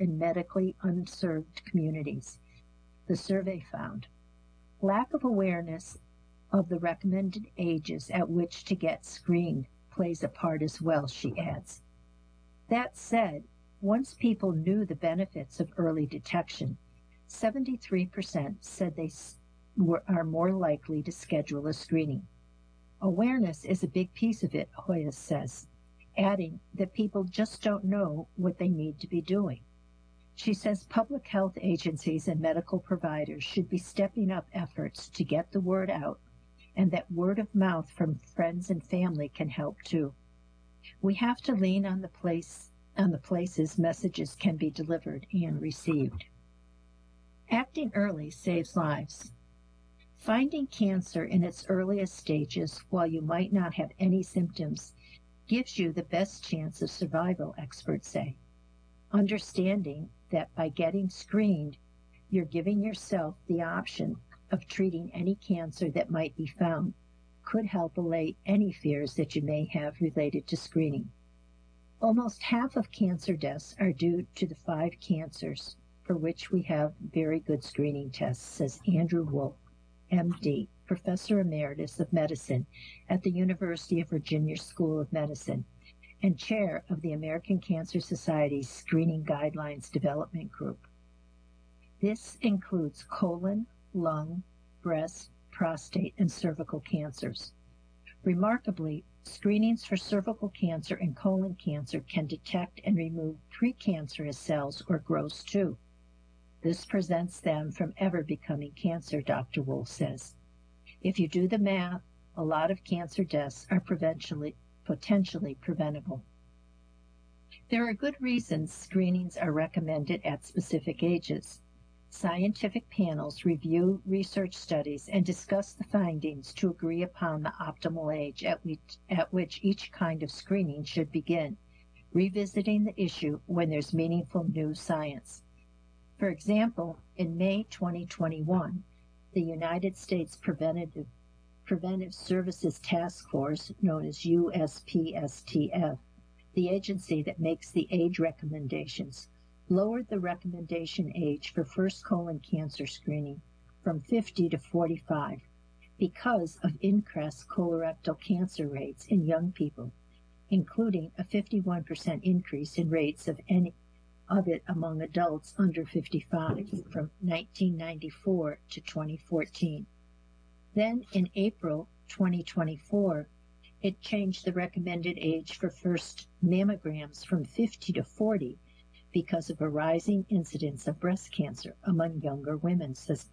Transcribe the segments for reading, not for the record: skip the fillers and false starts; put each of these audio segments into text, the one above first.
in medically unserved communities. The survey found lack of awareness of the recommended ages at which to get screened plays a part as well, she adds. That said, once people knew the benefits of early detection, 73% said they are more likely to schedule a screening. Awareness is a big piece of it, Hoyos says, adding that people just don't know what they need to be doing. She says public health agencies and medical providers should be stepping up efforts to get the word out, and that word of mouth from friends and family can help too. We have to lean on the places messages can be delivered and received. Acting early saves lives. Finding cancer in its earliest stages while you might not have any symptoms gives you the best chance of survival, experts say. Understanding that by getting screened, you're giving yourself the option of treating any cancer that might be found could help allay any fears that you may have related to screening. Almost half of cancer deaths are due to the 5 cancers for which we have very good screening tests, says Andrew Wolfe, MD, Professor Emeritus of Medicine at the University of Virginia School of Medicine and Chair of the American Cancer Society's Screening Guidelines Development Group. This includes colon, lung, breast, prostate, and cervical cancers. Remarkably, screenings for cervical cancer and colon cancer can detect and remove precancerous cells or growths too. This prevents them from ever becoming cancer, Dr. Wolfe says. If you do the math, a lot of cancer deaths are potentially preventable. There are good reasons screenings are recommended at specific ages. Scientific panels review research studies and discuss the findings to agree upon the optimal age at which each kind of screening should begin, revisiting the issue when there's meaningful new science. For example, in May 2021, the United States Preventive Services Task Force, known as USPSTF, the agency that makes the age recommendations, lowered the recommendation age for first colon cancer screening from 50 to 45 because of increased colorectal cancer rates in young people, including a 51% increase in rates of it among adults under 55 from 1994 to 2014. Then in April 2024, it changed the recommended age for first mammograms from 50 to 40 because of a rising incidence of breast cancer among younger women, says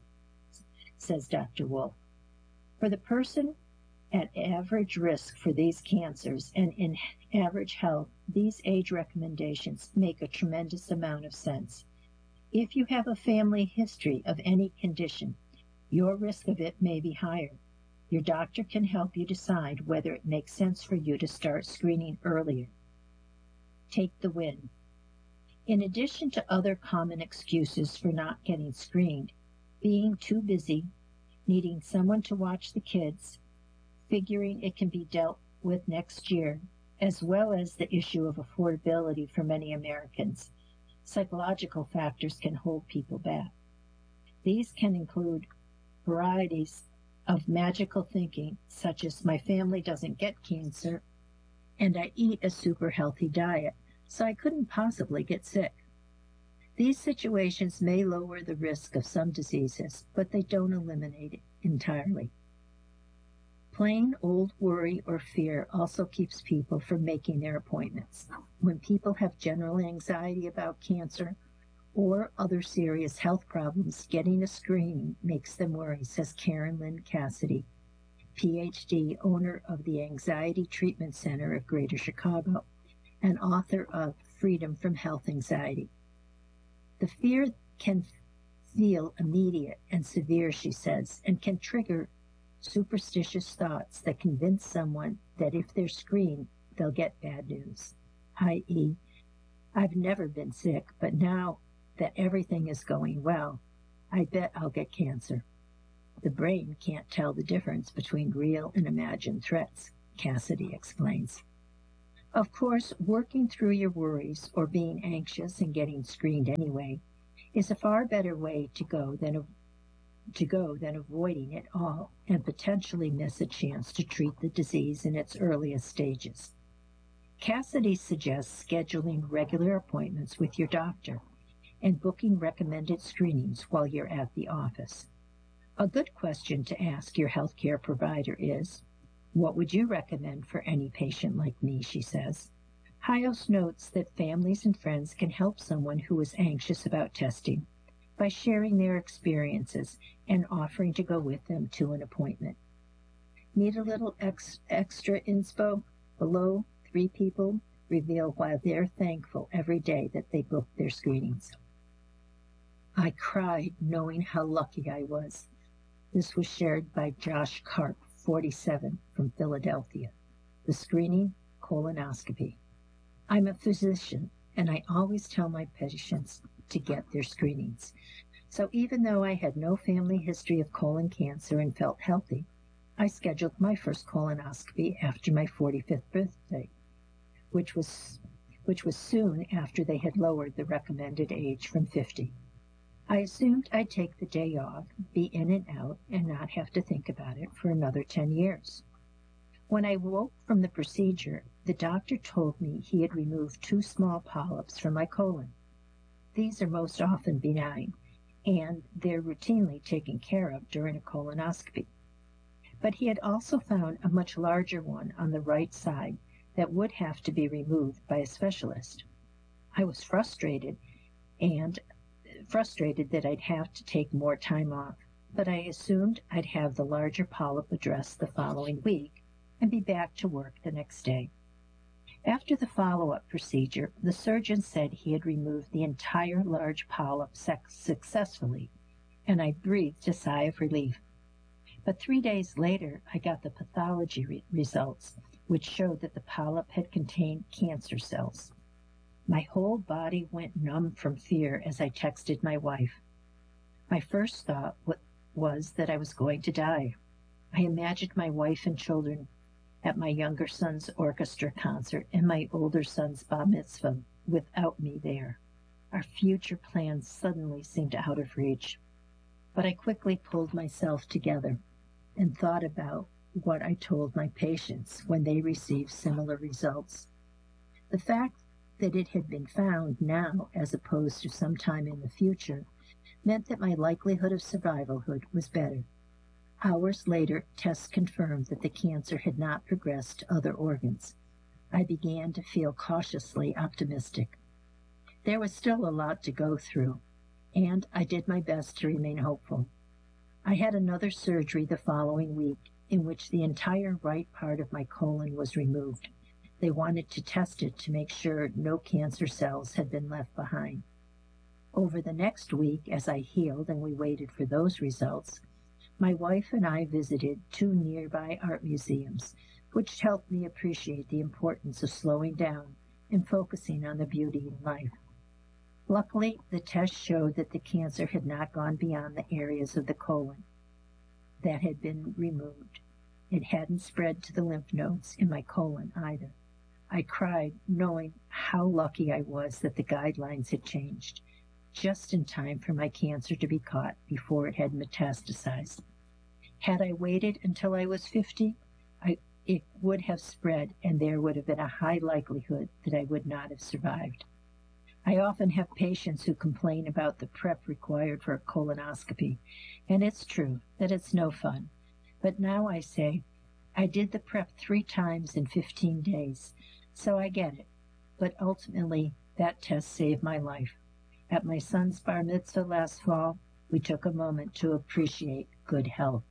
Dr. Wolfe. For the person at average risk for these cancers and in average health, these age recommendations make a tremendous amount of sense. If you have a family history of any condition, your risk of it may be higher. Your doctor can help you decide whether it makes sense for you to start screening earlier. Take the win. In addition to other common excuses for not getting screened, being too busy, needing someone to watch the kids, figuring it can be dealt with next year, as well as the issue of affordability for many Americans, psychological factors can hold people back. These can include varieties of magical thinking, such as my family doesn't get cancer and I eat a super healthy diet, so I couldn't possibly get sick. These situations may lower the risk of some diseases, but they don't eliminate it entirely. Plain old worry or fear also keeps people from making their appointments. When people have general anxiety about cancer or other serious health problems, getting a screening makes them worry, says Karen Lynn Cassidy, PhD, owner of the Anxiety Treatment Center of Greater Chicago, and author of Freedom from Health Anxiety. The fear can feel immediate and severe, she says, and can trigger superstitious thoughts that convince someone that if they're screened, they'll get bad news, i.e., I've never been sick, but now that everything is going well, I bet I'll get cancer. The brain can't tell the difference between real and imagined threats, Cassidy explains. Of course, working through your worries or being anxious and getting screened anyway is a far better way to go than avoiding it all and potentially miss a chance to treat the disease in its earliest stages. Cassidy suggests scheduling regular appointments with your doctor and booking recommended screenings while you're at the office. A good question to ask your healthcare provider is, what would you recommend for any patient like me, she says. Hyos notes that families and friends can help someone who is anxious about testing by sharing their experiences and offering to go with them to an appointment. Need a little extra inspo? Below, 3 people reveal why they're thankful every day that they booked their screenings. I cried knowing how lucky I was. This was shared by Josh Karp, 47, from Philadelphia. The screening, colonoscopy. I'm a physician, and I always tell my patients to get their screenings. So even though I had no family history of colon cancer and felt healthy, I scheduled my first colonoscopy after my 45th birthday, which was soon after they had lowered the recommended age from 50. I assumed I'd take the day off, be in and out, and not have to think about it for another 10 years. When I woke from the procedure, the doctor told me he had removed 2 small polyps from my colon. These are most often benign, and they're routinely taken care of during a colonoscopy. But he had also found a much larger one on the right side that would have to be removed by a specialist. I was frustrated that I'd have to take more time off, but I assumed I'd have the larger polyp addressed the following week and be back to work the next day. After the follow-up procedure, the surgeon said he had removed the entire large polyp successfully, and I breathed a sigh of relief. But 3 days later, I got the pathology results, which showed that the polyp had contained cancer cells. My whole body went numb from fear as I texted my wife. My first thought was that I was going to die. I imagined my wife and children at my younger son's orchestra concert and my older son's bar mitzvah without me there. Our future plans suddenly seemed out of reach. But I quickly pulled myself together and thought about what I told my patients when they received similar results. The fact that it had been found now as opposed to sometime in the future meant that my likelihood of survivalhood was better. Hours later, tests confirmed that the cancer had not progressed to other organs. I began to feel cautiously optimistic. There was still a lot to go through, and I did my best to remain hopeful. I had another surgery the following week in which the entire right part of my colon was removed. They wanted to test it to make sure no cancer cells had been left behind. Over the next week, as I healed and we waited for those results, my wife and I visited 2 nearby art museums, which helped me appreciate the importance of slowing down and focusing on the beauty in life. Luckily, the test showed that the cancer had not gone beyond the areas of the colon that had been removed. It hadn't spread to the lymph nodes in my colon either. I cried, knowing how lucky I was that the guidelines had changed, just in time for my cancer to be caught before it had metastasized. Had I waited until I was 50, it would have spread, and there would have been a high likelihood that I would not have survived. I often have patients who complain about the prep required for a colonoscopy, and it's true that it's no fun. But now I say, I did the prep 3 times in 15 days, so I get it. But ultimately, that test saved my life. At my son's bar mitzvah last fall, we took a moment to appreciate good health.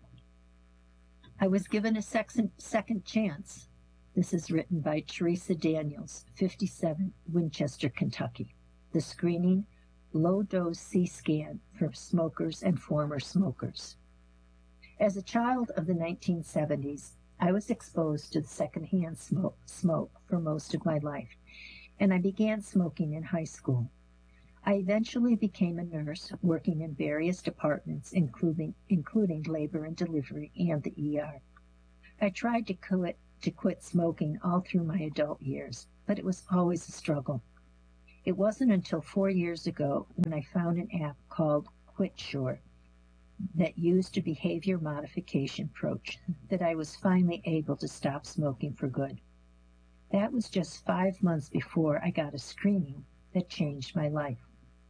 I was given a second chance. This is written by Teresa Daniels, 57, Winchester, Kentucky. The screening, low-dose C-scan for smokers and former smokers. As a child of the 1970s, I was exposed to the secondhand smoke for most of my life, and I began smoking in high school. I eventually became a nurse working in various departments, including labor and delivery and the ER. I tried to quit to quit smoking all through my adult years, but it was always a struggle. It wasn't until 4 years ago when I found an app called QuitSure that used a behavior modification approach that I was finally able to stop smoking for good. That was just 5 months before I got a screening that changed my life.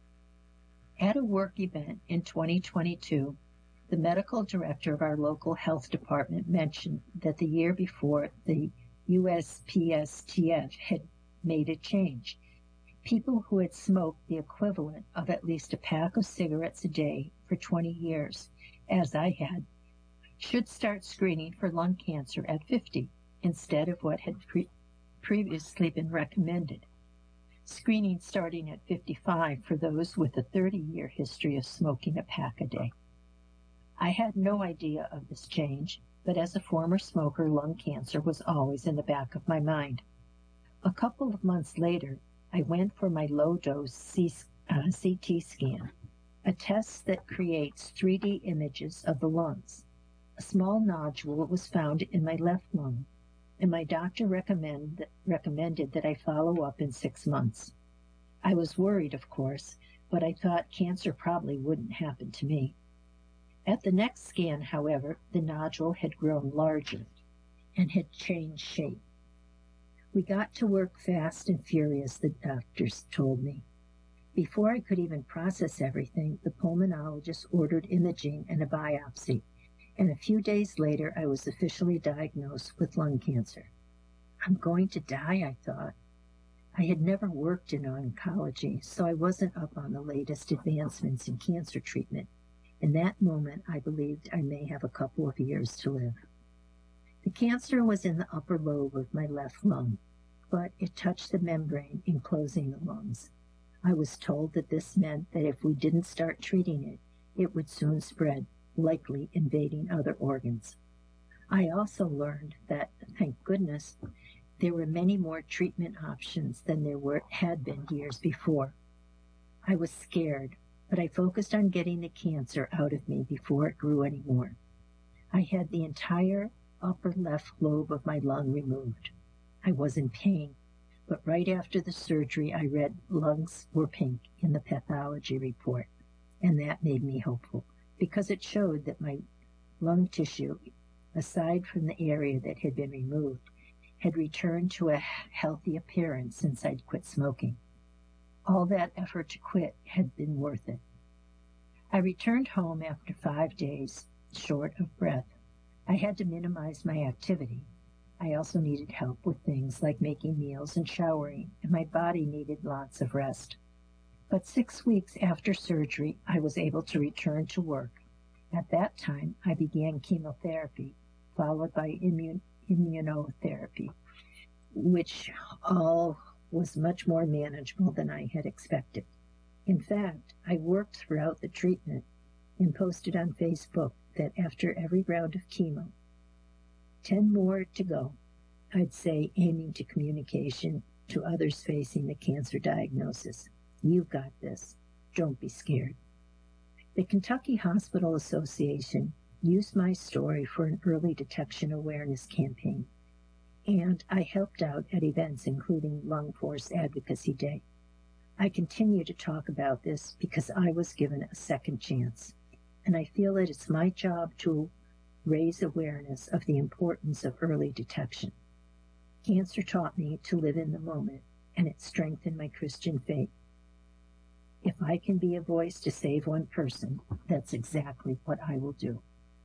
At a work event in 2022, the medical director of our local health department mentioned that the year before the USPSTF had made a change. People who had smoked the equivalent of at least a pack of cigarettes a day for 20 years, as I had, should start screening for lung cancer at 50 instead of what had previously been recommended. Screening starting at 55 for those with a 30-year history of smoking a pack a day. I had no idea of this change, but as a former smoker, lung cancer was always in the back of my mind. A couple of months later, I went for my low-dose CT scan, a test that creates 3D images of the lungs. A small nodule was found in my left lung, and my doctor recommended that I follow up in 6 months. I was worried, of course, but I thought cancer probably wouldn't happen to me. At the next scan, however, the nodule had grown larger and had changed shape. We got to work fast and furious, the doctors told me. Before I could even process everything, the pulmonologist ordered imaging and a biopsy, and a few days later I was officially diagnosed with lung cancer. I'm going to die, I thought. I had never worked in oncology, so I wasn't up on the latest advancements in cancer treatment. In that moment, I believed I may have a couple of years to live. The cancer was in the upper lobe of my left lung, but it touched the membrane enclosing the lungs. I was told that this meant that if we didn't start treating it, it would soon spread, likely invading other organs. I also learned that, thank goodness, there were many more treatment options than there had been years before. I was scared, but I focused on getting the cancer out of me before it grew any more. I had the entire upper left lobe of my lung removed. I was in pain, but right after the surgery, I read lungs were pink in the pathology report, and that made me hopeful because it showed that my lung tissue, aside from the area that had been removed, had returned to a healthy appearance since I'd quit smoking. All that effort to quit had been worth it. I returned home after 5 days, short of breath. I had to minimize my activity. I also needed help with things like making meals and showering, and my body needed lots of rest. But 6 weeks after surgery, I was able to return to work. At that time, I began chemotherapy, followed by immunotherapy, which all was much more manageable than I had expected. In fact, I worked throughout the treatment and posted on Facebook that after every round of chemo, 10 more to go, I'd say, aiming to communication to others facing the cancer diagnosis. You've got this. Don't be scared. The Kentucky Hospital Association used my story for an early detection awareness campaign, and I helped out at events including Lung Force Advocacy Day. I continue to talk about this because I was given a second chance, and I feel that it's my job to raise awareness of the importance of early detection. Cancer taught me to live in the moment, and it strengthened my Christian faith. If I can be a voice to save one person, that's exactly what I will do.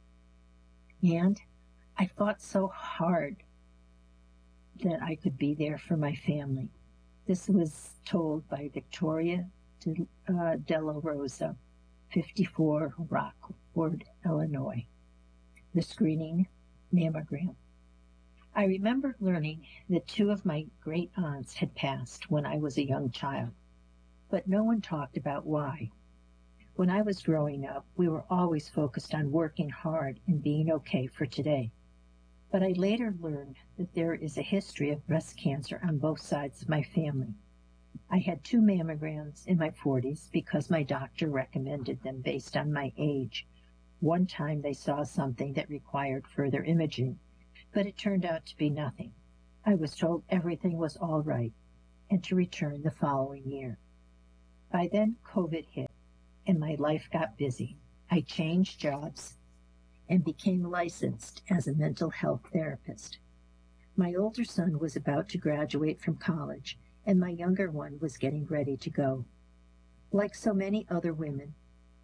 And I fought so hard that I could be there for my family. This was told by Victoria Della Rosa, 54, Rockford, Illinois. The screening mammogram. I remember learning that 2 of my great aunts had passed when I was a young child, but no one talked about why. When I was growing up, we were always focused on working hard and being okay for today. But I later learned that there is a history of breast cancer on both sides of my family. I had 2 mammograms in my 40s because my doctor recommended them based on my age. One time they saw something that required further imaging, but it turned out to be nothing. I was told everything was all right and to return the following year. By then, COVID hit and my life got busy. I changed jobs and became licensed as a mental health therapist. My older son was about to graduate from college, and my younger one was getting ready to go. Like so many other women,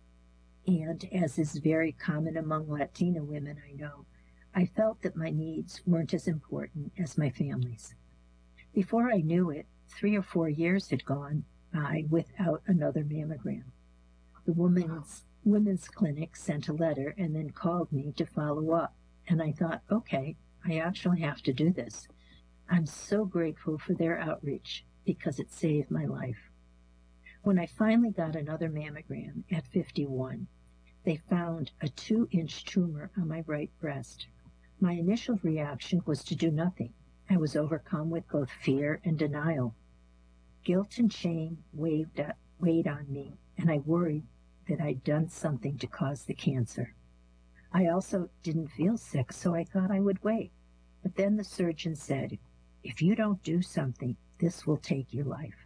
and as is very common among Latina women I know, I felt that my needs weren't as important as my family's. Before I knew it, 3 or 4 years had gone by without another mammogram. The women's clinic sent a letter and then called me to follow up. And I thought, okay, I actually have to do this. I'm so grateful for their outreach because it saved my life. When I finally got another mammogram at 51, they found a 2-inch tumor on my right breast. My initial reaction was to do nothing. I was overcome with both fear and denial. Guilt and shame weighed on me, and I worried that I'd done something to cause the cancer. I also didn't feel sick, so I thought I would wait. But then the surgeon said, if you don't do something, this will take your life.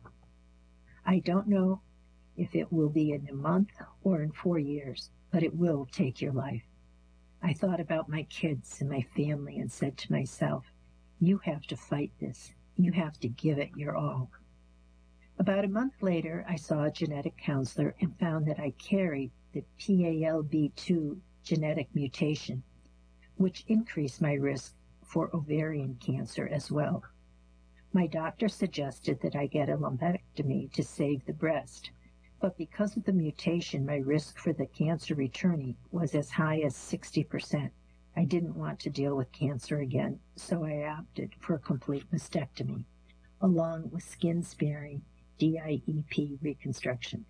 I don't know if it will be in a month or in 4 years, but it will take your life. I thought about my kids and my family and said to myself, you have to fight this. You have to give it your all. About a month later, I saw a genetic counselor and found that I carried the PALB2 genetic mutation, which increased my risk for ovarian cancer as well. My doctor suggested that I get a lumpectomy to save the breast, but because of the mutation, my risk for the cancer returning was as high as 60%. I didn't want to deal with cancer again, so I opted for a complete mastectomy, along with skin-sparing DIEP reconstruction.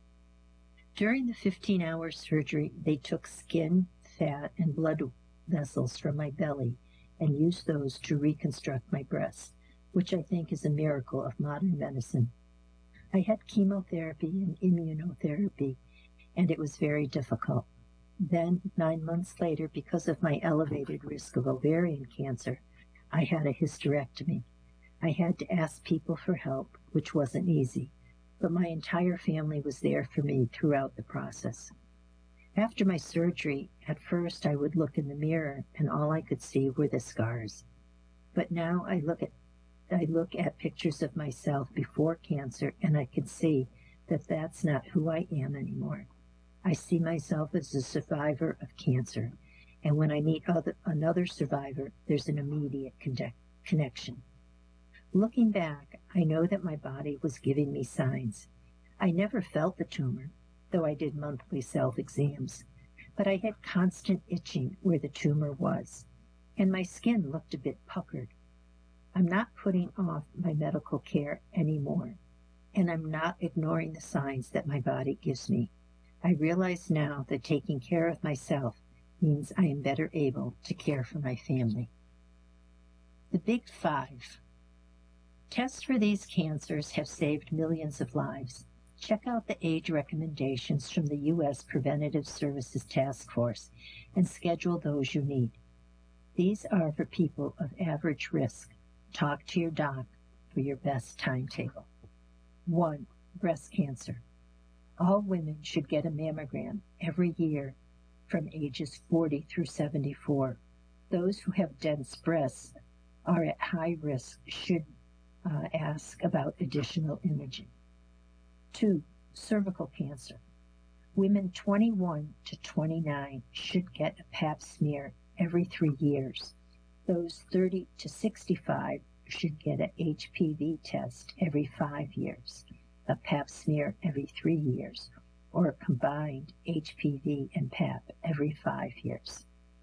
During the 15-hour surgery, they took skin, fat, and blood vessels from my belly and used those to reconstruct my breast, which I think is a miracle of modern medicine. I had chemotherapy and immunotherapy, and it was very difficult. Then, 9 months later, because of my elevated risk of ovarian cancer, I had a hysterectomy. I had to ask people for help, which wasn't easy, but my entire family was there for me throughout the process. After my surgery, at first I would look in the mirror and all I could see were the scars. But now I look at pictures of myself before cancer and I can see that that's not who I am anymore. I see myself as a survivor of cancer, and when I meet another survivor, there's an immediate connection. Looking back, I know that my body was giving me signs. I never felt the tumor, though I did monthly self-exams, but I had constant itching where the tumor was, and my skin looked a bit puckered. I'm not putting off my medical care anymore, and I'm not ignoring the signs that my body gives me. I realize now that taking care of myself means I am better able to care for my family. The Big Five. Tests for these cancers have saved millions of lives. Check out the age recommendations from the U.S. Preventative Services Task Force and schedule those you need. These are for people of average risk. Talk to your doc for your best timetable. 1. Breast cancer. All women should get a mammogram every year from ages 40 through 74. Those who have dense breasts are at high risk should ask about additional imaging. 2. Cervical cancer. Women 21 to 29 should get a pap smear every 3 years. Those 30 to 65 should get an HPV test every 5 years, a pap smear every 3 years, or a combined HPV and pap every 5 years.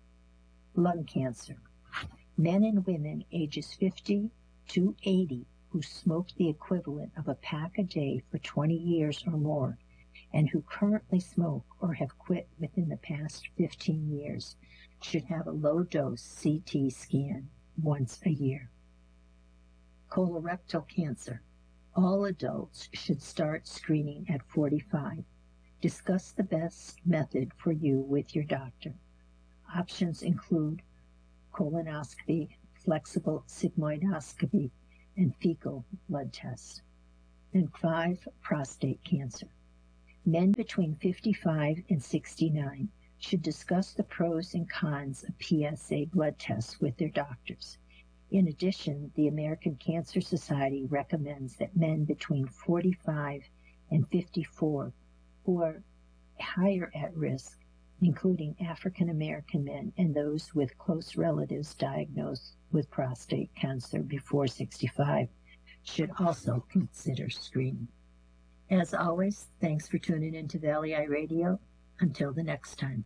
Lung cancer. Men and women ages 50 to 80 who smoked the equivalent of a pack a day for 20 years or more, and who currently smoke or have quit within the past 15 years, should have a low-dose CT scan once a year. Colorectal cancer. All adults should start screening at 45. Discuss the best method for you with your doctor. Options include colonoscopy, flexible sigmoidoscopy, and fecal blood tests. And 5, prostate cancer. Men between 55 and 69 should discuss the pros and cons of PSA blood tests with their doctors. In addition, the American Cancer Society recommends that men between 45 and 54 who are higher at risk, including African American men and those with close relatives diagnosed with prostate cancer before 65, should also consider screening. As always, thanks for tuning in to Valley Eye Radio. Until the next time.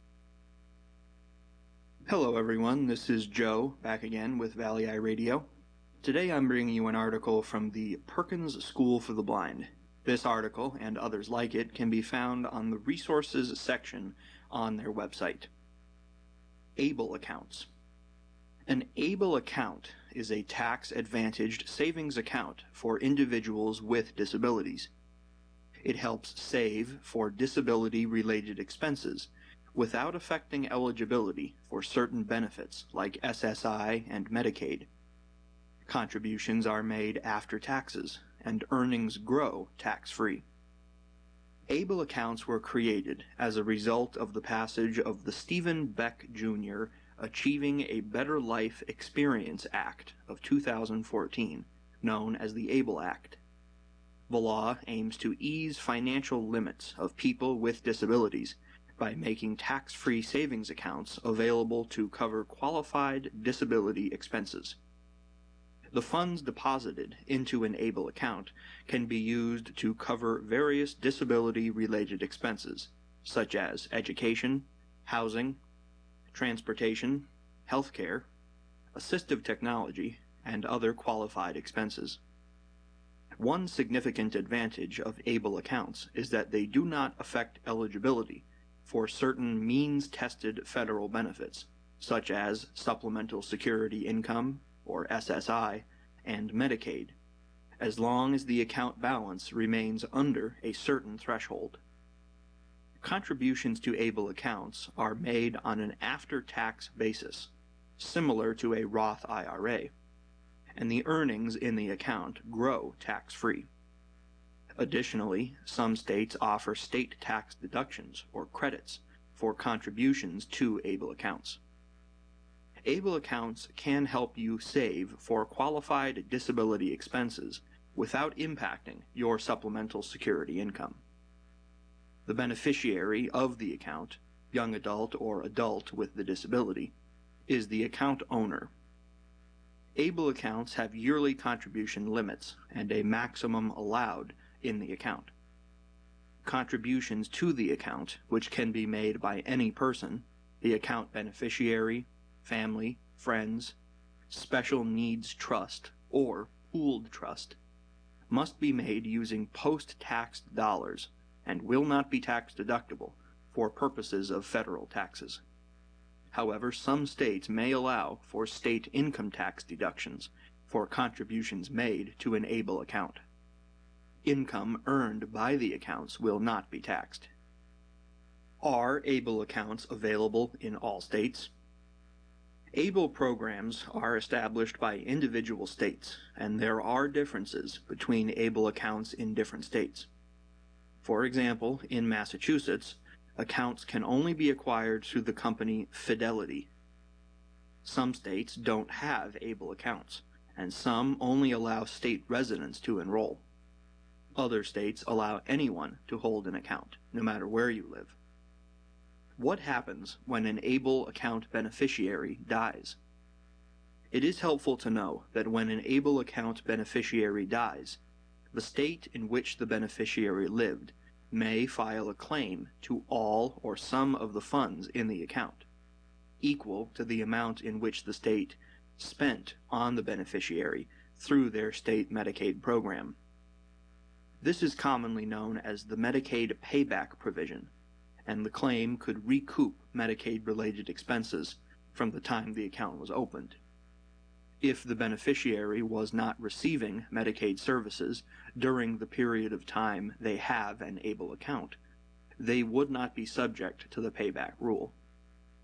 Hello everyone, this is Joe, back again with Valley Eye Radio. Today I'm bringing you an article from the Perkins School for the Blind. This article, and others like it, can be found on the resources section on their website. ABLE accounts. An ABLE account is a tax-advantaged savings account for individuals with disabilities. It helps save for disability-related expenses without affecting eligibility for certain benefits like SSI and Medicaid. Contributions are made after taxes, and earnings grow tax-free. ABLE accounts were created as a result of the passage of the Stephen Beck Jr. Achieving a Better Life Experience Act of 2014, known as the ABLE Act. The law aims to ease financial limits of people with disabilities by making tax-free savings accounts available to cover qualified disability expenses. The funds deposited into an ABLE account can be used to cover various disability-related expenses, such as education, housing, transportation, healthcare, assistive technology, and other qualified expenses. One significant advantage of ABLE accounts is that they do not affect eligibility for certain means-tested federal benefits, such as Supplemental Security Income, or SSI, and Medicaid, as long as the account balance remains under a certain threshold. Contributions to ABLE accounts are made on an after-tax basis, similar to a Roth IRA, and the earnings in the account grow tax-free. Additionally, some states offer state tax deductions or credits for contributions to ABLE accounts. ABLE accounts can help you save for qualified disability expenses without impacting your supplemental security income. The beneficiary of the account, young adult or adult with the disability, is the account owner. ABLE accounts have yearly contribution limits and a maximum allowed in the account. Contributions to the account, which can be made by any person, the account beneficiary, family, friends, special needs trust, or pooled trust, must be made using post-taxed dollars and will not be tax deductible for purposes of federal taxes. However, some states may allow for state income tax deductions for contributions made to an ABLE account. Income earned by the accounts will not be taxed. Are ABLE accounts available in all states? ABLE programs are established by individual states, and there are differences between ABLE accounts in different states. For example, in Massachusetts, accounts can only be acquired through the company Fidelity. Some states don't have ABLE accounts, and some only allow state residents to enroll. Other states allow anyone to hold an account, no matter where you live. What happens when an ABLE account beneficiary dies? It is helpful to know that when an ABLE account beneficiary dies, the state in which the beneficiary lived may file a claim to all or some of the funds in the account, equal to the amount in which the state spent on the beneficiary through their state Medicaid program. This is commonly known as the Medicaid payback provision, and the claim could recoup Medicaid-related expenses from the time the account was opened. If the beneficiary was not receiving Medicaid services during the period of time they have an ABLE account, they would not be subject to the payback rule.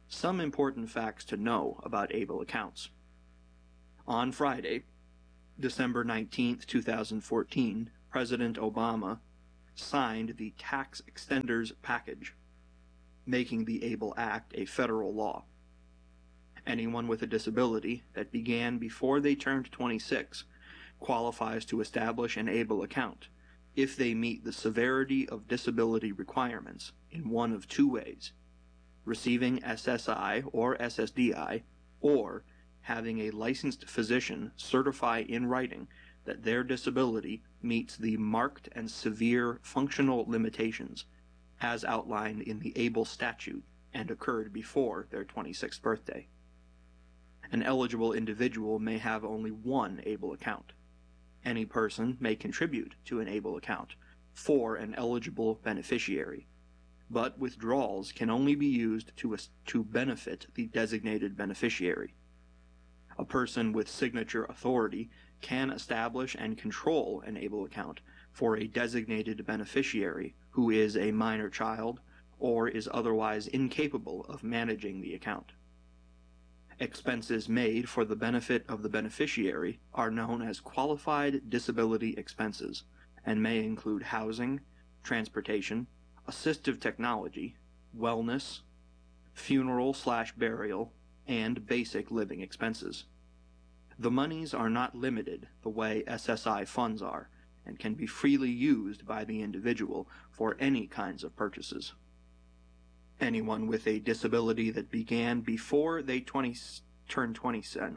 Some important facts to know about ABLE accounts. On Friday, December 19, 2014, President Obama signed the Tax Extenders Package, making the ABLE Act a federal law. Anyone with a disability that began before they turned 26 qualifies to establish an ABLE account if they meet the severity of disability requirements in one of two ways: receiving SSI or SSDI, or having a licensed physician certify in writing that their disability meets the marked and severe functional limitations as outlined in the ABLE statute and occurred before their 26th birthday. An eligible individual may have only one ABLE account. Any person may contribute to an ABLE account for an eligible beneficiary, but withdrawals can only be used to benefit the designated beneficiary. A person with signature authority can establish and control an ABLE account for a designated beneficiary who is a minor child or is otherwise incapable of managing the account. Expenses made for the benefit of the beneficiary are known as qualified disability expenses and may include housing, transportation, assistive technology, wellness, funeral/burial, and basic living expenses. The monies are not limited the way SSI funds are, and can be freely used by the individual for any kinds of purchases. Anyone with a disability that began before they turned 27.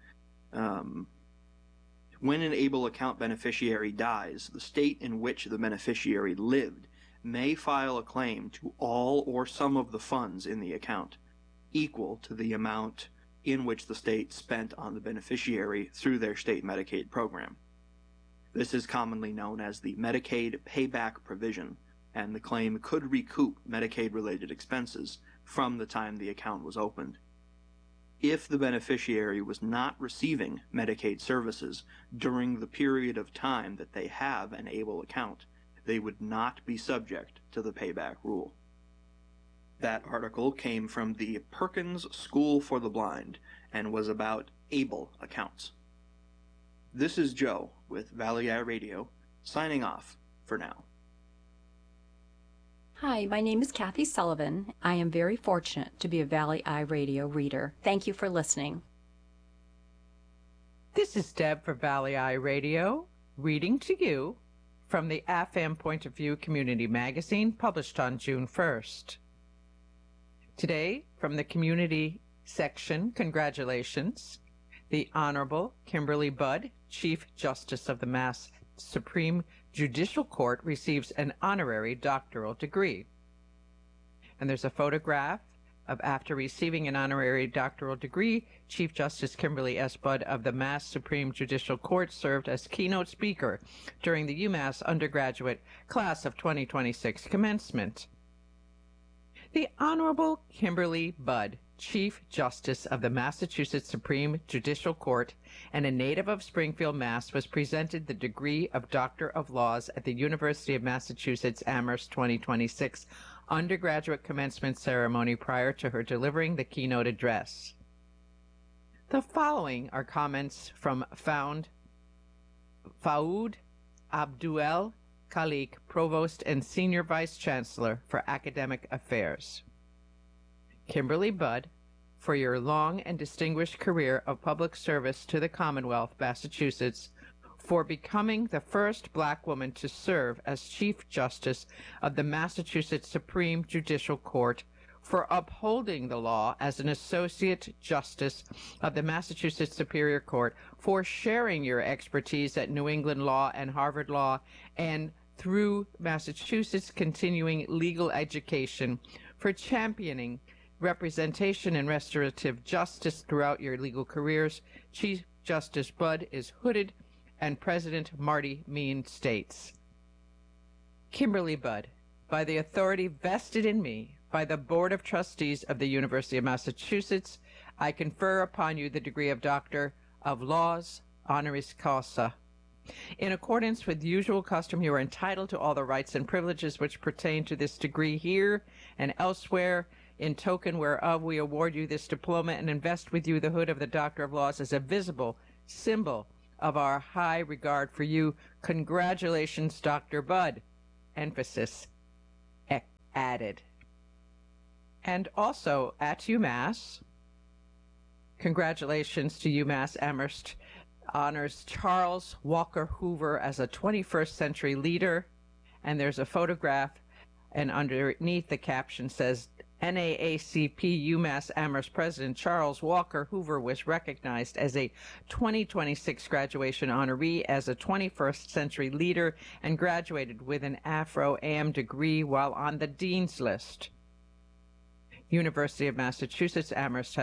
When an ABLE account beneficiary dies, the state in which the beneficiary lived may file a claim to all or some of the funds in the account, equal to the amount in which the state spent on the beneficiary through their state Medicaid program. This is commonly known as the Medicaid payback provision, and the claim could recoup Medicaid-related expenses from the time the account was opened. If the beneficiary was not receiving Medicaid services during the period of time that they have an ABLE account, they would not be subject to the payback rule. That article came from the Perkins School for the Blind and was about ABLE accounts. This is Joe with Valley Eye Radio, signing off for now. Hi, my name is Kathy Sullivan. I am very fortunate to be a Valley Eye Radio reader. Thank you for listening. This is Deb for Valley Eye Radio, reading to you from the AFAM Point of View Community Magazine, published on June 1st. Today, from the Community section, congratulations. The Honorable Kimberly Budd, Chief Justice of the Mass Supreme Judicial Court, receives an honorary doctoral degree. And there's a photograph of after receiving an honorary doctoral degree, Chief Justice Kimberly S. Budd of the Mass Supreme Judicial Court served as keynote speaker during the UMass undergraduate class of 2026 commencement. The Honorable Kimberly Budd, Chief Justice of the Massachusetts Supreme Judicial Court and a native of Springfield, Mass., was presented the degree of Doctor of Laws at the University of Massachusetts Amherst 2026 undergraduate commencement ceremony prior to her delivering the keynote address. The following are comments from Faoud Abduel Khalik, Provost and Senior Vice Chancellor for Academic Affairs. Kimberly Budd, for your long and distinguished career of public service to the Commonwealth, Massachusetts, for becoming the first Black woman to serve as Chief Justice of the Massachusetts Supreme Judicial Court, for upholding the law as an Associate Justice of the Massachusetts Superior Court, for sharing your expertise at New England Law and Harvard Law, and through Massachusetts continuing legal education, for championing representation and restorative justice throughout your legal careers. Chief Justice Budd is hooded, and President Marty Mean states, Kimberly Budd, by the authority vested in me by the Board of Trustees of the University of Massachusetts, I confer upon you the degree of Doctor of Laws, honoris causa. In accordance with usual custom, you are entitled to all the rights and privileges which pertain to this degree here and elsewhere. in token whereof we award you this diploma and invest with you the hood of the Doctor of Laws as a visible symbol of our high regard for you. Congratulations, Dr. Budd. Emphasis added. And also at UMass, congratulations to UMass Amherst honors Charles Walker Hoover as a 21st century leader. And there's a photograph, and underneath the caption says, NAACP UMass Amherst President Charles Walker Hoover was recognized as a 2026 graduation honoree as a 21st century leader and graduated with an Afro-AM degree while on the Dean's List. University of Massachusetts Amherst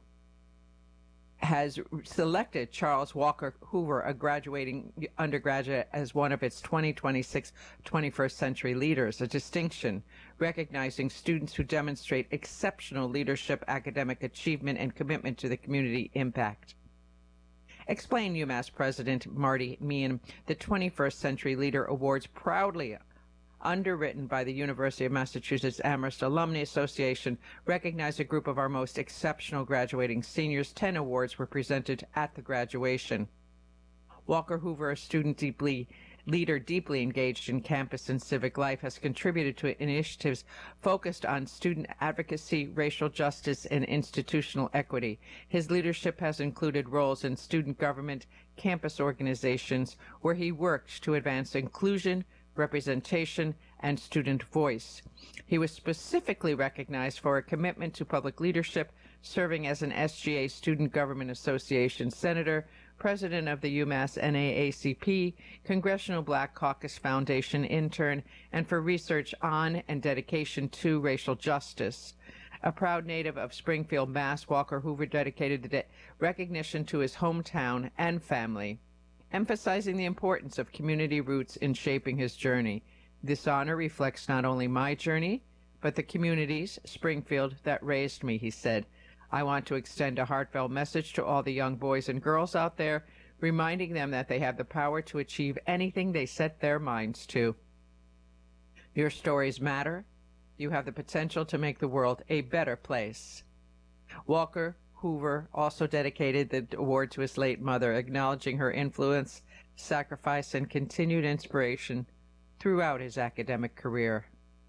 has selected Charles Walker Hoover, a graduating undergraduate, as one of its 2026 21st century leaders, a distinction recognizing students who demonstrate exceptional leadership, academic achievement, and commitment to the community impact. Explain UMass President Marty Meehan, the 21st Century Leader Awards, proudly underwritten by the University of Massachusetts Amherst Alumni Association, recognize a group of our most exceptional graduating seniors. 10 awards were presented at the graduation. Walker Hoover, a leader deeply engaged in campus and civic life, has contributed to initiatives focused on student advocacy, racial justice, and institutional equity. His leadership has included roles in student government, campus organizations, where he worked to advance inclusion, representation, and student voice. He was specifically recognized for a commitment to public leadership, serving as an SGA Student Government Association Senator, President of the UMass NAACP, Congressional Black Caucus Foundation intern, and for research on and dedication to racial justice. A proud native of Springfield, Mass., Walker Hoover dedicated the recognition to his hometown and family, emphasizing the importance of community roots in shaping his journey. This honor reflects not only my journey, but the communities, Springfield, that raised me, he said. I want to extend a heartfelt message to all the young boys and girls out there, reminding them that they have the power to achieve anything they set their minds to. Your stories matter. You have the potential to make the world a better place. Walker Hoover also dedicated the award to his late mother, acknowledging her influence, sacrifice, and continued inspiration throughout his academic career.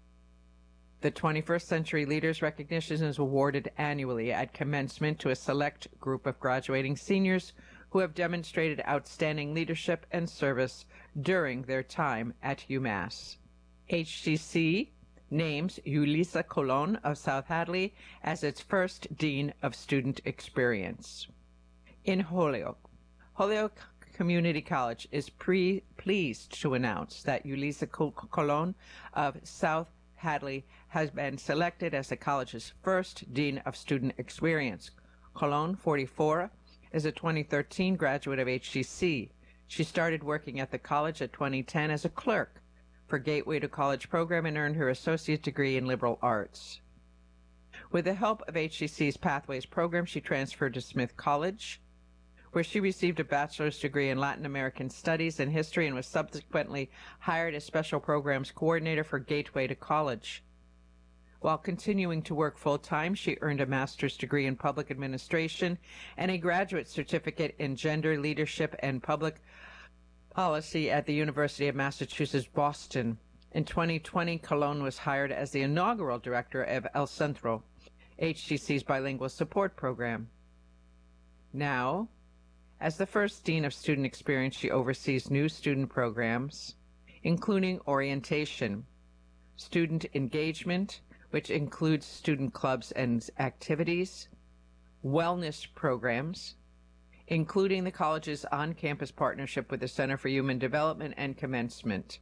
The 21st Century Leaders Recognition is awarded annually at commencement to a select group of graduating seniors who have demonstrated outstanding leadership and service during their time at UMass. HCC names Yulisa Colon of South Hadley as its first Dean of Student Experience. In Holyoke Community College is pleased to announce that Yulisa Colon of South Hadley has been selected as the college's first Dean of Student Experience. Colon, 44, is a 2013 graduate of HCC. She started working at the college at 2010 as a clerk for Gateway to College program and earned her associate degree in liberal arts. With the help of HCC's Pathways program, she transferred to Smith College, where she received a bachelor's degree in Latin American Studies and History and was subsequently hired as special programs coordinator for Gateway to College. While continuing to work full-time, she earned a master's degree in public administration and a graduate certificate in gender leadership and public policy at the University of Massachusetts, Boston. In 2020, Colon was hired as the inaugural director of El Centro, HCC's bilingual support program. Now, as the first Dean of Student Experience, she oversees new student programs, including orientation, student engagement, which includes student clubs and activities, wellness programs, including the college's on-campus partnership with the Center for Human Development and Commencement.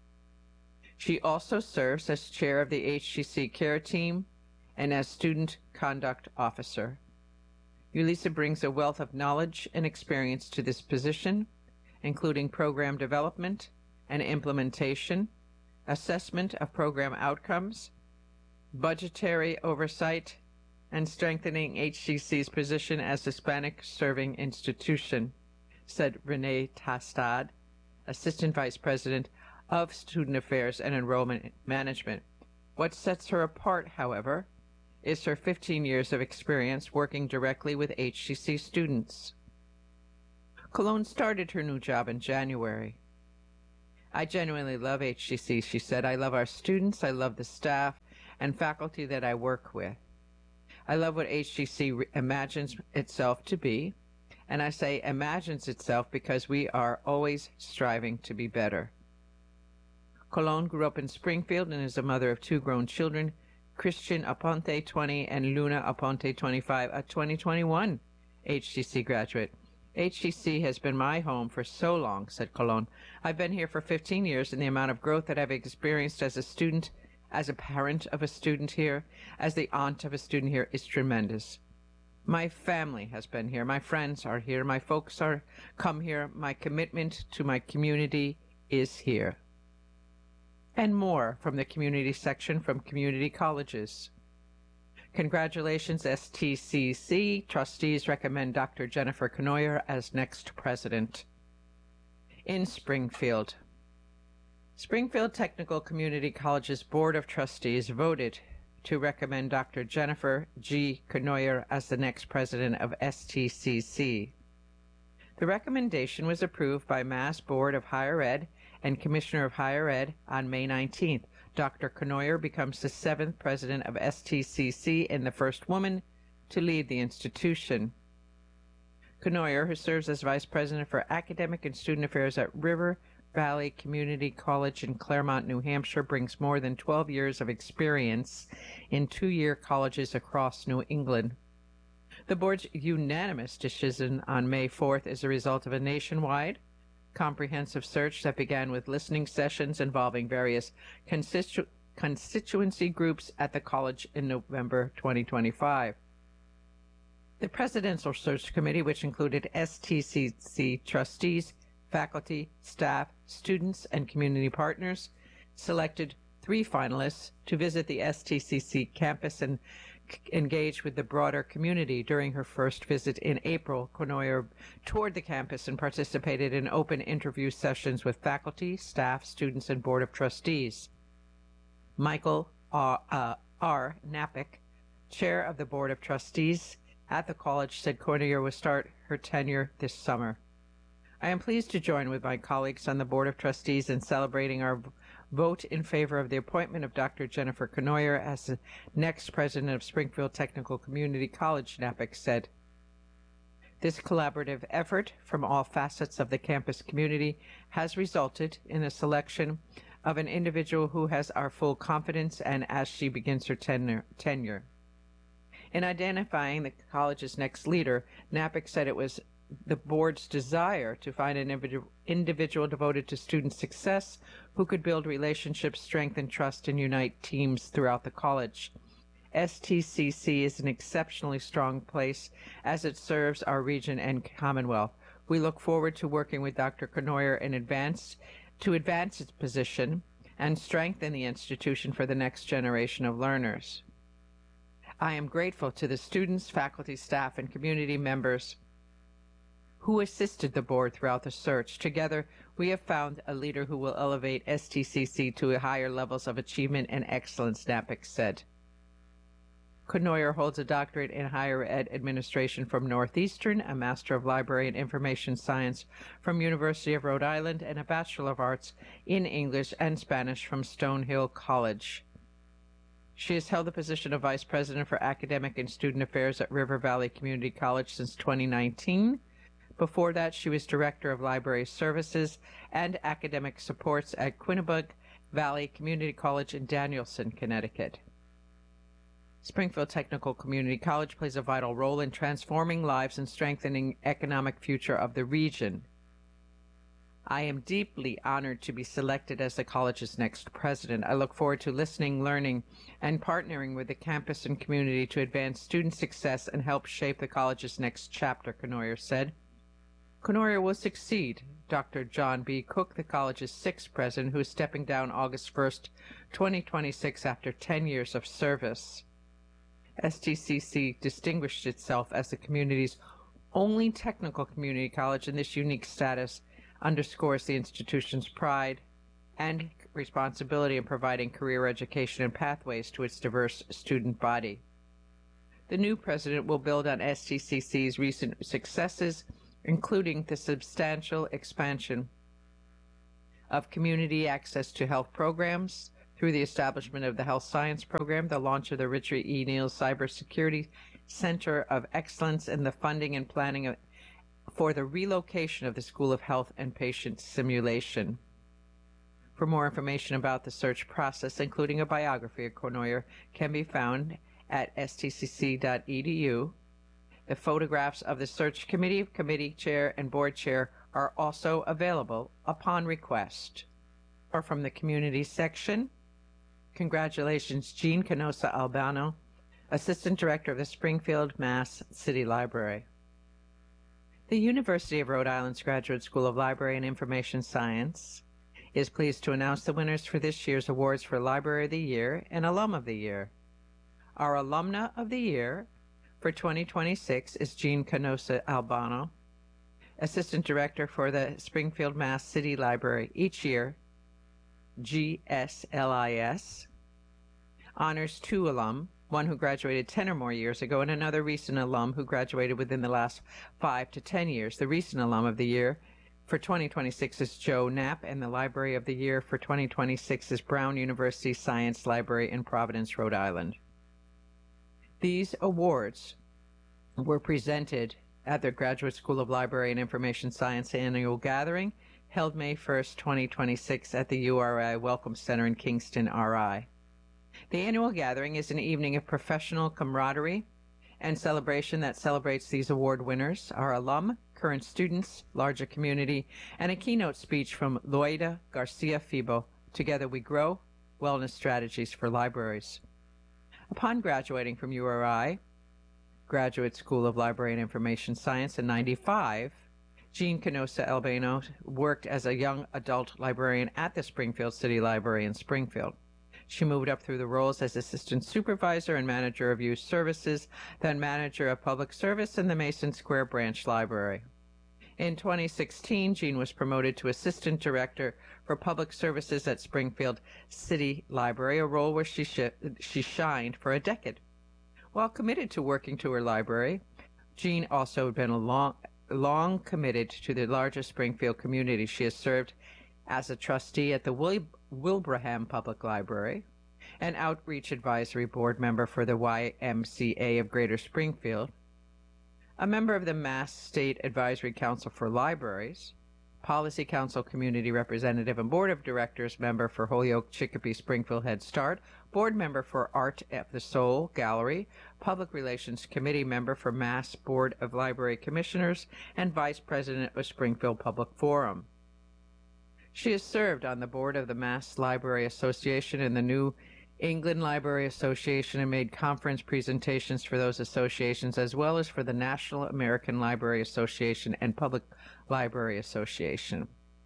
She also serves as chair of the HCC Care Team and as Student Conduct Officer. Yulisa brings a wealth of knowledge and experience to this position, including program development and implementation, assessment of program outcomes, budgetary oversight, and strengthening HCC's position as Hispanic-serving institution, said Renee Tastad, Assistant Vice President of Student Affairs and Enrollment Management. What sets her apart, however, is her 15 years of experience working directly with HCC students. Cologne started her new job in January. I genuinely love HCC, she said. I love our students, I love the staff and faculty that I work with. I love what HCC imagines itself to be, and I say imagines itself because we are always striving to be better. Cologne grew up in Springfield and is a mother of 2 grown children, Christian Aponte, 20, and Luna Aponte, 25, a 2021 HCC graduate. HCC has been my home for so long, said Cologne. I've been here for 15 years, and the amount of growth that I've experienced as a student, as a parent of a student here, as the aunt of a student here is tremendous. My family has been here. My friends are here. My folks are come here. My commitment to my community is here. And more from the community section from community colleges. Congratulations, STCC. Trustees recommend Dr. Jennifer Knoyer as next president. In Springfield. Springfield Technical Community College's Board of Trustees voted to recommend Dr. Jennifer G. Knoyer as the next president of STCC. The recommendation was approved by Mass Board of Higher Ed and Commissioner of Higher Ed on May 19th. Dr. Knoyer becomes the 7th president of STCC and the first woman to lead the institution. Knoyer, who serves as vice president for academic and student affairs at River Valley Community College in Claremont, New Hampshire, brings more than 12 years of experience in 2-year colleges across New England. The board's unanimous decision on May 4th is a result of a nationwide comprehensive search that began with listening sessions involving various constituency groups at the college in November 2025. The Presidential Search Committee, which included STCC trustees, faculty, staff, students, and community partners, selected 3 finalists to visit the STCC campus and engage with the broader community. During her first visit in April, Knoyer toured the campus and participated in open interview sessions with faculty, staff, students, and Board of Trustees. Michael R. Napick, chair of the Board of Trustees at the college, said Knoyer will start her tenure this summer. I am pleased to join with my colleagues on the Board of Trustees in celebrating our vote in favor of the appointment of Dr. Jennifer Knoyer as the next president of Springfield Technical Community College, Napick said. This collaborative effort from all facets of the campus community has resulted in the selection of an individual who has our full confidence and as she begins her tenure. In identifying the college's next leader, Napick said it was the board's desire to find an individual devoted to student success who could build relationships, strengthen trust, and unite teams throughout the college. STCC is an exceptionally strong place as it serves our region and Commonwealth. We look forward to working with Dr. Knoyer to advance its position and strengthen the institution for the next generation of learners. I am grateful to the students, faculty, staff, and community members who assisted the board throughout the search. Together, we have found a leader who will elevate STCC to higher levels of achievement and excellence, Napick said. Knoyer holds a doctorate in higher ed administration from Northeastern, a Master of Library and Information Science from University of Rhode Island, and a Bachelor of Arts in English and Spanish from Stonehill College. She has held the position of Vice President for Academic and Student Affairs at River Valley Community College since 2019. Before that, she was Director of Library Services and Academic Supports at Quinebaug Valley Community College in Danielson, Connecticut. Springfield Technical Community College plays a vital role in transforming lives and strengthening economic future of the region. I am deeply honored to be selected as the college's next president. I look forward to listening, learning, and partnering with the campus and community to advance student success and help shape the college's next chapter, Knoyer said. Knoyer will succeed Dr. John B. Cook, the college's 6th president, who is stepping down August 1st, 2026 after 10 years of service. STCC distinguished itself as the community's only technical community college, and this unique status underscores the institution's pride and responsibility in providing career education and pathways to its diverse student body. The new president will build on STCC's recent successes, including the substantial expansion of community access to health programs through the establishment of the Health Science Program, the launch of the Richard E. Neal Cybersecurity Center of Excellence, and the funding and planning for the relocation of the School of Health and Patient Simulation. For more information about the search process, including a biography of Cournoyer, can be found at stcc.edu. The photographs of the search committee, committee chair, and board chair are also available upon request. Or from the community section, congratulations, Jean Canosa Albano, Assistant Director of the Springfield, Mass. City Library. The University of Rhode Island's Graduate School of Library and Information Science is pleased to announce the winners for this year's awards for Library of the Year and Alum of the Year. Our Alumna of the Year for 2026 is Jean Canosa Albano, Assistant Director for the Springfield, Mass. City Library. Each year, GSLIS honors 2 alum, one who graduated 10 or more years ago, and another recent alum who graduated within the last 5 to 10 years. The recent alum of the year for 2026 is Joe Knapp, and the Library of the Year for 2026 is Brown University Science Library in Providence, Rhode Island. These awards were presented at the Graduate School of Library and Information Science Annual Gathering, held May 1st, 2026 at the URI Welcome Center in Kingston, RI. The annual gathering is an evening of professional camaraderie and celebration that celebrates these award winners, our alum, current students, larger community, and a keynote speech from Loida Garcia-Fibo, Together We Grow, Wellness Strategies for Libraries. Upon graduating from URI, Graduate School of Library and Information Science in '95, Jean Canosa Albano worked as a young adult librarian at the Springfield City Library in Springfield. She moved up through the roles as Assistant Supervisor and Manager of Youth Services, then Manager of Public Service in the Mason Square Branch Library. In 2016, Jean was promoted to Assistant Director for Public Services at Springfield City Library, a role where she shined for a decade. While committed to working to her library, Jean also had been long committed to the larger Springfield community. She has served as a trustee at the Wilbraham Public Library, an outreach advisory board member for the YMCA of Greater Springfield, a member of the Mass State Advisory Council for Libraries, Policy Council Community Representative and Board of Directors member for Holyoke Chicopee Springfield Head Start, board member for Art at the Soul Gallery, Public Relations Committee member for Mass Board of Library Commissioners, and Vice President of Springfield Public Forum. She has served on the board of the Mass Library Association and the New England Library Association and made conference presentations for those associations as well as for the National American Library Association and Public Library Association.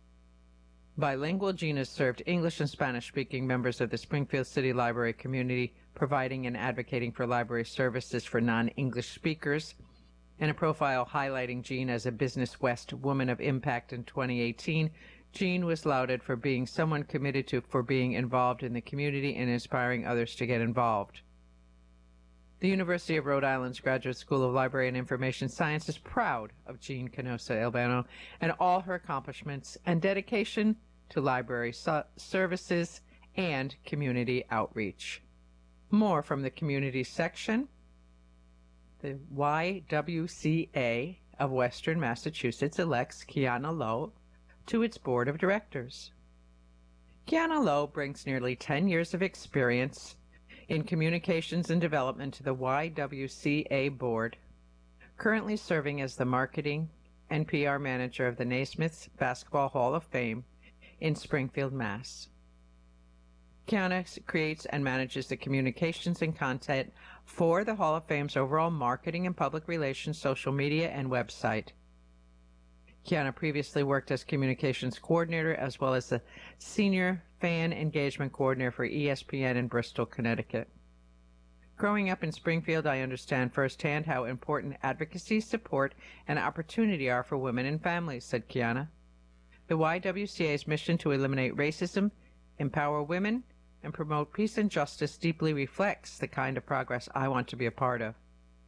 Bilingual, Jean has served English and Spanish-speaking members of the Springfield City Library community, providing and advocating for library services for non-English speakers. In a profile highlighting Jean as a Business West Woman of Impact in 2018, Jean was lauded for being someone committed for being involved in the community and inspiring others to get involved. The University of Rhode Island's Graduate School of Library and Information Science is proud of Jean Canosa Albano and all her accomplishments and dedication to library services and community outreach. More from the community section. The YWCA of Western Massachusetts elects Kiana Lowe to its board of directors. Kiana Lowe brings nearly 10 years of experience in communications and development to the YWCA board, currently serving as the marketing and PR manager of the Naismith Basketball Hall of Fame in Springfield, Mass. Kiana creates and manages the communications and content for the Hall of Fame's overall marketing and public relations, social media, and website. Kiana previously worked as communications coordinator as well as the senior fan engagement coordinator for ESPN in Bristol, Connecticut. Growing up in Springfield, I understand firsthand how important advocacy, support, and opportunity are for women and families, said Kiana. The YWCA's mission to eliminate racism, empower women, and promote peace and justice deeply reflects the kind of progress I want to be a part of.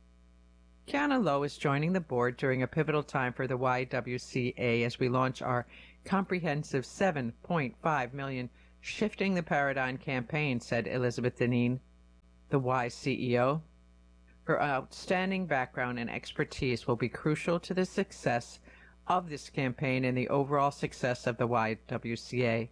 Kiana Lowe is joining the board during a pivotal time for the YWCA as we launch our comprehensive 7.5 million Shifting the Paradigm campaign, said Elizabeth Deneen, the Y CEO. Her outstanding background and expertise will be crucial to the success of this campaign and the overall success of the YWCA.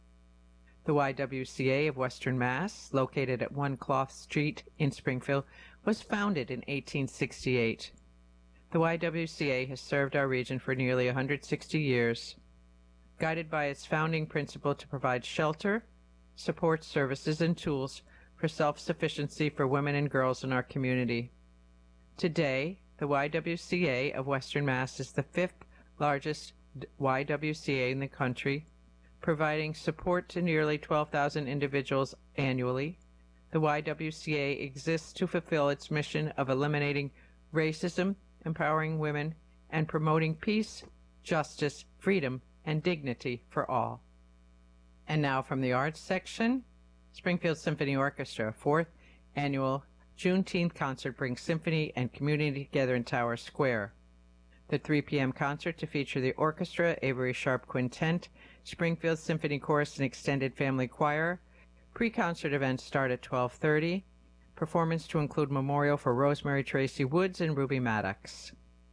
The YWCA of Western Mass, located at 1 Cloth Street in Springfield, was founded in 1868. The YWCA has served our region for nearly 160 years, guided by its founding principle to provide shelter, support services, and tools for self-sufficiency for women and girls in our community. Today, the YWCA of Western Mass is the 5th largest YWCA in the country, providing support to nearly 12,000 individuals annually. The YWCA exists to fulfill its mission of eliminating racism, empowering women, and promoting peace, justice, freedom, and dignity for all. And now from the arts section, Springfield Symphony Orchestra, 4th annual Juneteenth concert brings symphony and community together in Tower Square. The 3 p.m. concert to feature the orchestra, Avery Sharp Quintet, Springfield Symphony Chorus, and Extended Family Choir. Pre-concert events start at 12:30. Performance to include memorial for Rosemary Tracy Woods and Ruby Maddox.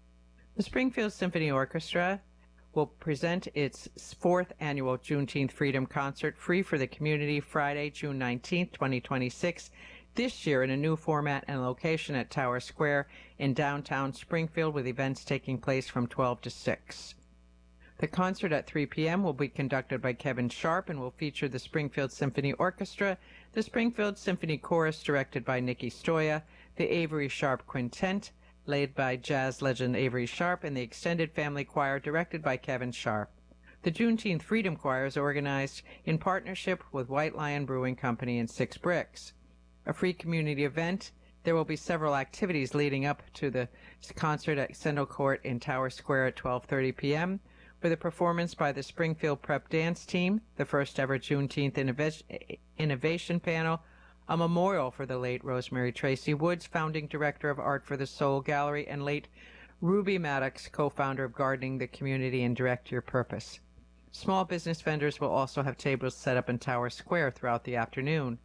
The Springfield Symphony Orchestra will present its 4th annual Juneteenth Freedom Concert free for the community Friday, June 19, 2026, this year in a new format and location at Tower Square in downtown Springfield, with events taking place from 12 to 6. The concert at 3 p.m. will be conducted by Kevin Sharp and will feature the Springfield Symphony Orchestra, the Springfield Symphony Chorus directed by Nikki Stoya, the Avery Sharp Quintet, led by jazz legend Avery Sharp, and the Extended Family Choir directed by Kevin Sharp. The Juneteenth Freedom Choir is organized in partnership with White Lion Brewing Company and Six Bricks. A free community event. There will be several activities leading up to the concert at Sendall Court in Tower Square at 12:30 p.m., with a performance by the Springfield Prep Dance Team, the first ever Juneteenth Innovation Panel, a memorial for the late Rosemary Tracy Woods, founding director of Art for the Soul Gallery, and late Ruby Maddox, co-founder of Gardening the Community and Direct Your Purpose. Small business vendors will also have tables set up in Tower Square throughout the afternoon.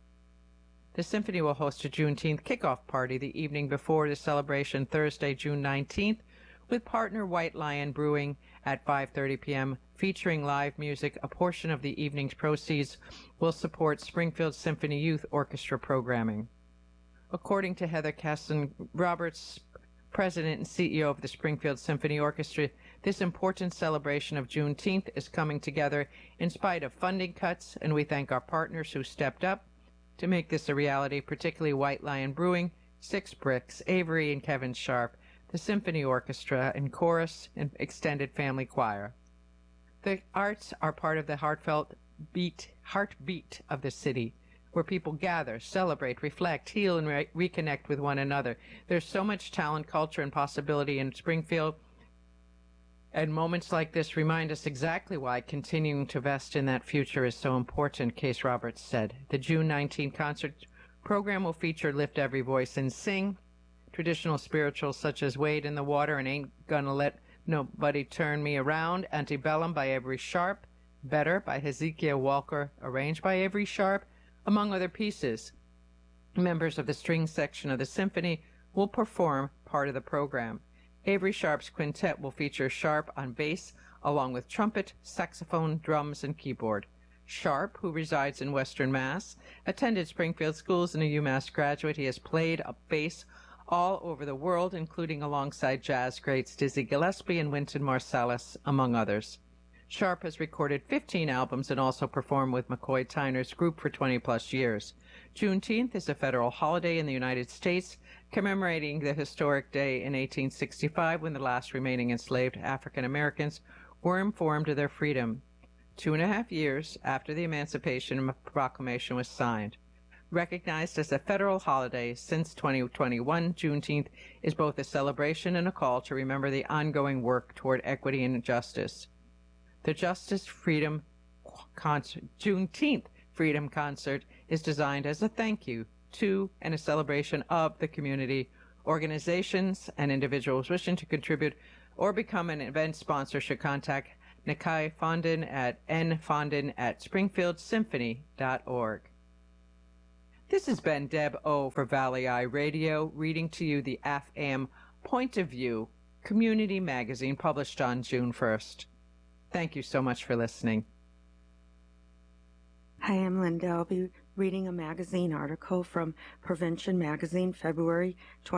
The Symphony will host a Juneteenth kickoff party the evening before the celebration Thursday, June 19th, with partner White Lion Brewing at 5:30 p.m., featuring live music. A portion of the evening's proceeds will support Springfield Symphony Youth Orchestra programming. According to Heather Casson Roberts, President and CEO of the Springfield Symphony Orchestra, this important celebration of Juneteenth is coming together in spite of funding cuts, and we thank our partners who stepped up to make this a reality, particularly White Lion Brewing, Six Bricks, Avery and Kevin Sharp, the Symphony Orchestra and Chorus, and Extended Family Choir. The arts are part of the heartbeat of the city, where people gather, celebrate, reflect, heal, and reconnect with one another. There's so much talent, culture, and possibility in Springfield, and moments like this remind us exactly why continuing to invest in that future is so important, Case Roberts said. The June 19 concert program will feature Lift Every Voice and Sing, traditional spirituals such as Wade in the Water and Ain't Gonna Let Nobody Turn Me Around, Antebellum by Avery Sharp, Better by Hezekiah Walker, arranged by Avery Sharp, among other pieces. Members of the string section of the symphony will perform part of the program. Avery Sharp's quintet will feature Sharp on bass, along with trumpet, saxophone, drums, and keyboard. Sharp, who resides in Western Mass, attended Springfield schools and a UMass graduate. He has played bass all over the world, including alongside jazz greats Dizzy Gillespie and Wynton Marsalis, among others. Sharp has recorded 15 albums and also performed with McCoy Tyner's group for 20-plus years. Juneteenth is a federal holiday in the United States, commemorating the historic day in 1865 when the last remaining enslaved African Americans were informed of their freedom, 2.5 years after the Emancipation Proclamation was signed. Recognized as a federal holiday since 2021, Juneteenth is both a celebration and a call to remember the ongoing work toward equity and justice. The Juneteenth Freedom Concert is designed as a thank you to and a celebration of the community Organizations and individuals wishing to contribute or become an event sponsor should contact Nikai Fondin at nfondin@springfieldsymphony.org. This has been Deb O. for Valley Eye Radio, reading to you the AFAM Point of View Community Magazine published on June 1st. Thank you so much for listening. Hi, I'm Linda. I'll be reading a magazine article from Prevention Magazine, February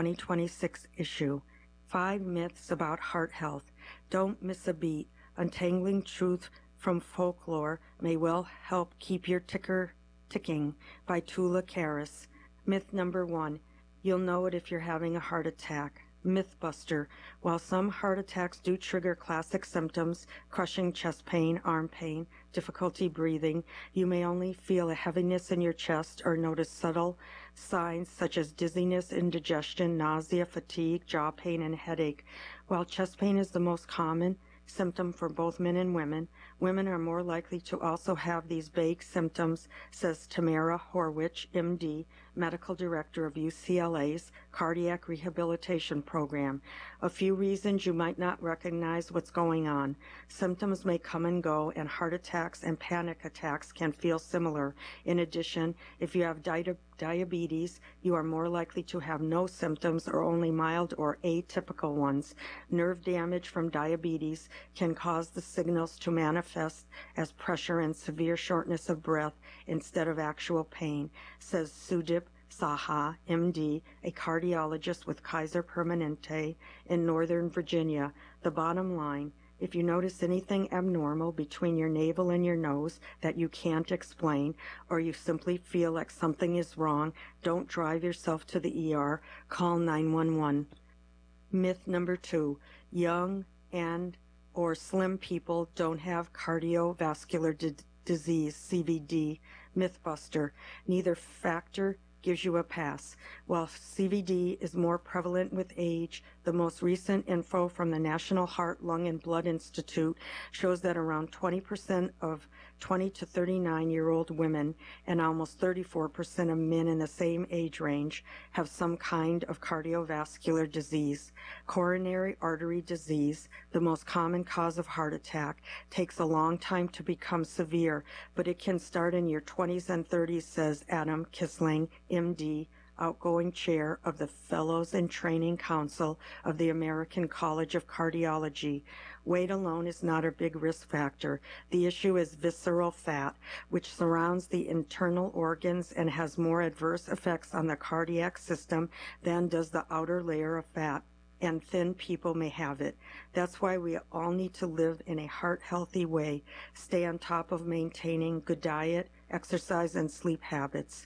2026 issue. 5 myths about heart health. Don't miss a beat. Untangling truth from folklore may well help keep your ticker ticking, by Tula Karas. Myth number 1. You'll know it if you're having a heart attack. Mythbuster. While some heart attacks do trigger classic symptoms, crushing chest pain, arm pain, difficulty breathing, you may only feel a heaviness in your chest or notice subtle signs such as dizziness, indigestion, nausea, fatigue, jaw pain, and headache. While chest pain is the most common symptom for both men and women, women are more likely to also have these vague symptoms, says Tamara Horwich, MD, Medical Director of UCLA's Cardiac Rehabilitation Program. A few reasons you might not recognize what's going on. Symptoms may come and go, and heart attacks and panic attacks can feel similar. In addition, if you have diabetes, you are more likely to have no symptoms or only mild or atypical ones. Nerve damage from diabetes can cause the signals to manifest as pressure and severe shortness of breath instead of actual pain, says Sudip Saha, MD, a cardiologist with Kaiser Permanente in Northern Virginia. The bottom line, if you notice anything abnormal between your navel and your nose that you can't explain, or you simply feel like something is wrong, don't drive yourself to the ER. Call 911. Myth number 2. Young and or slim people don't have cardiovascular disease, CVD. Mythbuster. Neither factor gives you a pass. While CVD is more prevalent with age, the most recent info from the National Heart, Lung, and Blood Institute shows that around 20% of 20 to 39-year-old women and almost 34% of men in the same age range have some kind of cardiovascular disease. Coronary artery disease, the most common cause of heart attack, takes a long time to become severe, but it can start in your 20s and 30s, says Adam Kisling, MD, outgoing chair of the Fellows and Training Council of the American College of Cardiology. Weight alone is not a big risk factor. The issue is visceral fat, which surrounds the internal organs and has more adverse effects on the cardiac system than does the outer layer of fat, and thin people may have it. That's why we all need to live in a heart-healthy way, stay on top of maintaining good diet, exercise, and sleep habits.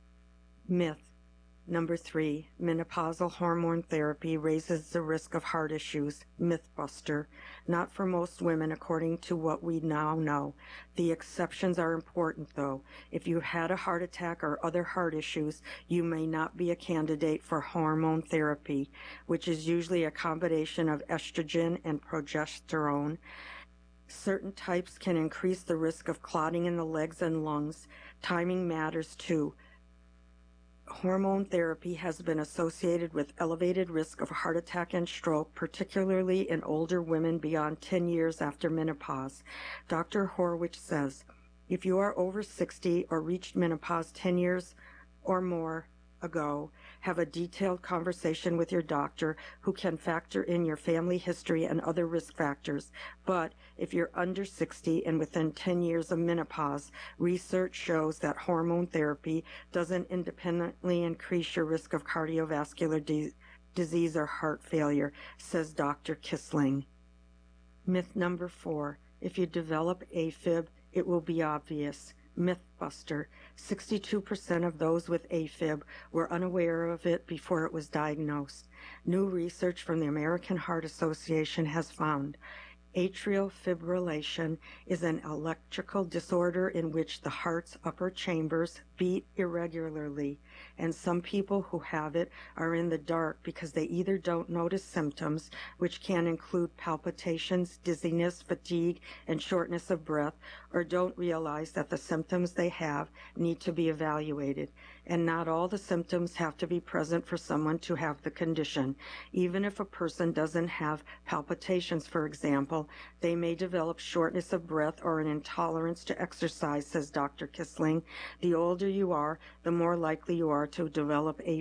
Myth number 3, menopausal hormone therapy raises the risk of heart issues. Mythbuster. Not for most women, according to what we now know. The exceptions are important, though. If you had a heart attack or other heart issues, you may not be a candidate for hormone therapy, which is usually a combination of estrogen and progesterone. Certain types can increase the risk of clotting in the legs and lungs. Timing matters, too. Hormone therapy has been associated with elevated risk of heart attack and stroke, particularly in older women beyond 10 years after menopause. Dr. Horwich says, if you are over 60 or reached menopause 10 years or more ago, have a detailed conversation with your doctor who can factor in your family history and other risk factors. But if you're under 60 and within 10 years of menopause, research shows that hormone therapy doesn't independently increase your risk of cardiovascular disease or heart failure, says Dr. Kisling. Myth number 4. If you develop AFib, it will be obvious. Mythbuster. 62% of those with AFib were unaware of it before it was diagnosed. New research from the American Heart Association has found atrial fibrillation is an electrical disorder in which the heart's upper chambers beat irregularly, and some people who have it are in the dark because they either don't notice symptoms, which can include palpitations, dizziness, fatigue, and shortness of breath, or don't realize that the symptoms they have need to be evaluated. and not all the symptoms have to be present for someone to have the condition. Even if a person doesn't have palpitations, for example, they may develop shortness of breath or an intolerance to exercise, says Dr. Kissling. The older you are, the more likely you are to develop a